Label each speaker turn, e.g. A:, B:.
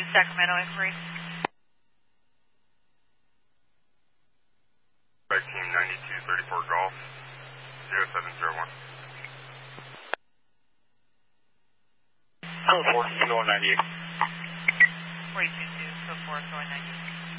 A: Sacramento inquiry.
B: Red Team 9234 Golf, 0701.
C: Code 4, going 98.
A: 4224, going 98.